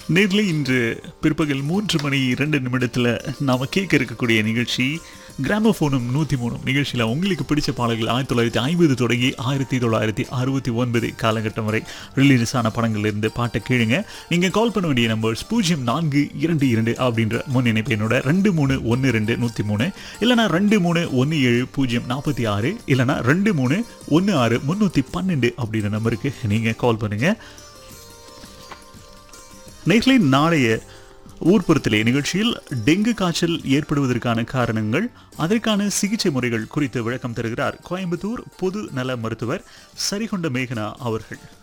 நேர்ல இன்று பிற்பகல் 3:02 நாம கேட்க இருக்கக்கூடிய நிகழ்ச்சி கிராமபோனும் 103 நிகழ்ச்சியில் உங்களுக்கு பிடிச்ச பாடல்கள் 1950 தொடங்கி 1969 காலகட்டம் வரை ரிலீஸ் ஆன படங்கள்லேருந்து பாட்டை கேளுங்க. நீங்கள் கால் பண்ண வேண்டிய நம்பர்ஸ் 0422 அப்படின்ற முன்னிணைப்பு என்னோட 2312 இல்லைனா 2317 இல்லைனா 2316 அப்படின்ற நம்பருக்கு நீங்கள் கால் பண்ணுங்கள். நேர்களை நாளைய ஊர்ப்புறத்திலே நிகழ்ச்சியில் டெங்கு காய்ச்சல் ஏற்படுவதற்கான காரணங்கள், அதற்கான சிகிச்சை முறைகள் குறித்து விளக்கம் தருகிறார் கோயம்புத்தூர் பொது நல மருத்துவர் சரிகொண்ட மேகனா அவர்கள்.